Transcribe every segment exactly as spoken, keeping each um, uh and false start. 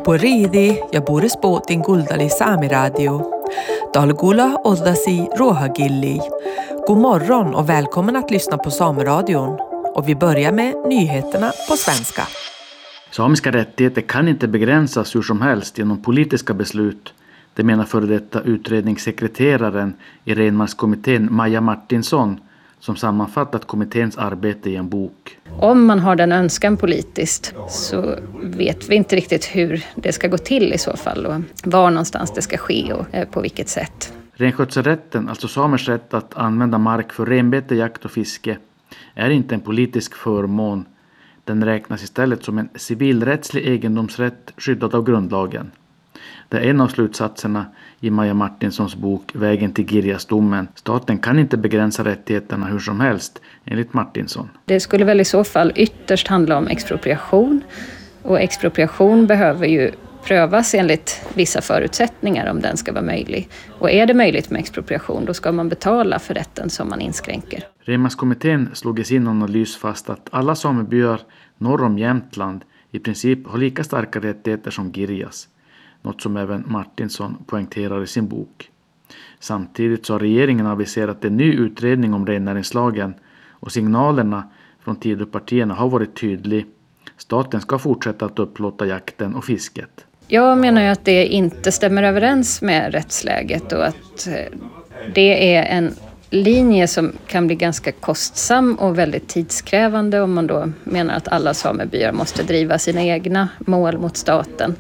Poridi ja bores båtin guldali Sami Radio. Dalgula oddasi rohagilli. God morgon och välkommen att lyssna på Sameradion. Och vi börjar med nyheterna på svenska. Samiska rättigheter kan inte begränsas hur som helst genom politiska beslut. Det menar före detta utredningssekreteraren i Renmarkskommittén Maja Martinsson, som sammanfattat kommitténs arbete i en bok. Om man har den önskan politiskt så vet vi inte riktigt hur det ska gå till i så fall och var någonstans det ska ske och på vilket sätt. Renskötselrätten, alltså samers rätt att använda mark för renbete, jakt och fiske, är inte en politisk förmån. Den räknas istället som en civilrättslig egendomsrätt skyddad av grundlagen. Det är en av slutsatserna i Maja Martinssons bok Vägen till Girjasdomen. Staten kan inte begränsa rättigheterna hur som helst, enligt Martinsson. Det skulle väl i så fall ytterst handla om expropriation. Och expropriation behöver ju prövas enligt vissa förutsättningar om den ska vara möjlig. Och är det möjligt med expropriation, då ska man betala för rätten som man inskränker. Renmarkskommittén slog i sin analys fast att alla samebyar norr om Jämtland i princip har lika starka rättigheter som Girjas. Något som även Martinsson poängterar i sin bok. Samtidigt så har regeringen aviserat en ny utredning om rennäringslagen och signalerna från Tidöpartierna har varit tydlig. Staten ska fortsätta att upplåta jakten och fisket. Jag menar ju att det inte stämmer överens med rättsläget och att det är en linje som kan bli ganska kostsam och väldigt tidskrävande om man då menar att alla samebyar måste driva sina egna mål mot staten.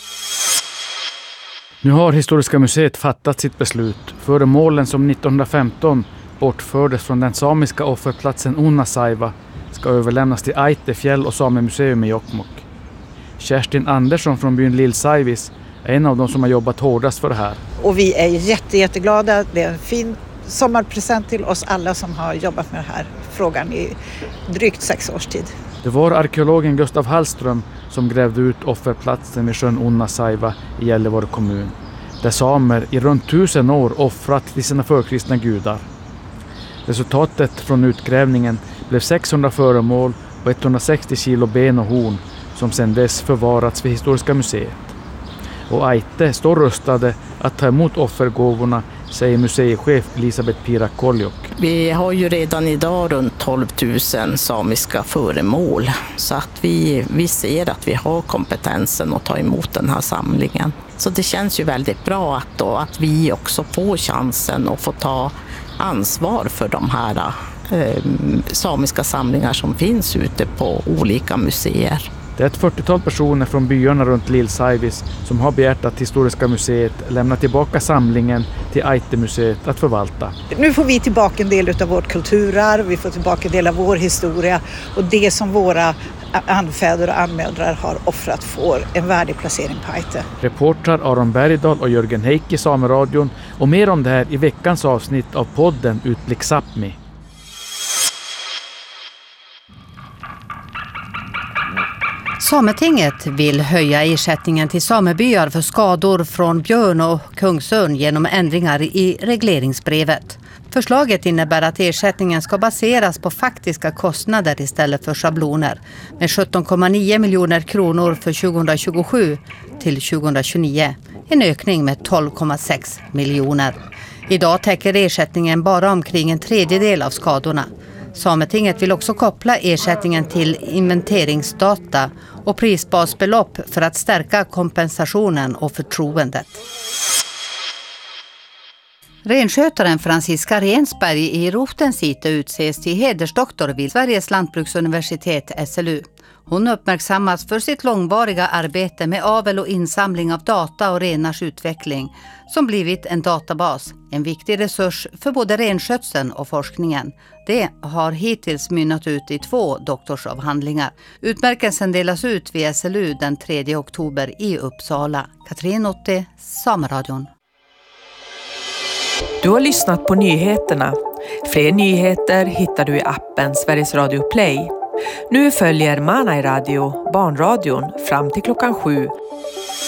Nu har Historiska museet fattat sitt beslut. Föremålen som nittonhundrafemton bortfördes från den samiska offerplatsen Unnasaiva ska överlämnas till Aite fjäll- och samemuseum i Jokkmokk. Kerstin Andersson från byn Lillsaivis är en av de som har jobbat hårdast för det här. Och vi är jätte, jätteglada. Det är en fin sommarpresent till oss alla som har jobbat med den här frågan i drygt sex års tid. Det var arkeologen Gustav Hallström som grävde ut offerplatsen vid sjön Unnasaiva i Gällivare kommun, där samer i runt tusen år offrat till sina förkristna gudar. Resultatet från utgrävningen blev sexhundra föremål och etthundrasextio kilo ben och horn som sedan dess förvarats vid Historiska museet. Och Aite står rustade att ta emot offergåvorna, säger museichef Elisabeth Pirakoljok. Vi har ju redan idag runt tolv tusen samiska föremål, så att vi, vi ser att vi har kompetensen att ta emot den här samlingen. Så det känns ju väldigt bra att, då, att vi också får chansen att få ta ansvar för de här eh, samiska samlingar som finns ute på olika museer. Det är ett fyrtiotal personer från byarna runt Lillsaivis som har begärt att Historiska museet lämnar tillbaka samlingen till Aite-museet att förvalta. Nu får vi tillbaka en del av vårt kulturarv, vi får tillbaka en del av vår historia och det som våra anfäder och anmödrar har offrat får en värdig placering på Aite. Reportrar Aron Bergdahl och Jörgen Heikki i Sameradion och mer om det här i veckans avsnitt av podden Utblick Sápmi. Sametinget vill höja ersättningen till samebyar för skador från björn och kungsörn genom ändringar i regleringsbrevet. Förslaget innebär att ersättningen ska baseras på faktiska kostnader istället för schabloner med sjutton komma nio miljoner kronor för tjugohundratjugosju till tjugohundratjugonio, en ökning med tolv komma sex miljoner. Idag täcker ersättningen bara omkring en tredjedel av skadorna. Sametinget vill också koppla ersättningen till inventeringsdata och prisbasbelopp för att stärka kompensationen och förtroendet. Renskötaren Franziska Rensberg i Rotensite utses till hedersdoktor vid Sveriges lantbruksuniversitet S L U. Hon uppmärksammas för sitt långvariga arbete med avel och insamling av data och renars utveckling som blivit en databas, en viktig resurs för både renskötseln och forskningen. Det har hittills mynnat ut i två doktorsavhandlingar. Utmärkelsen delas ut vid S L U den tredje oktober i Uppsala. Katrin Otte, Sameradion. Du har lyssnat på nyheterna. Fler nyheter hittar du i appen Sveriges Radio Play. Nu följer Manai Radio, barnradion, fram till klockan sju.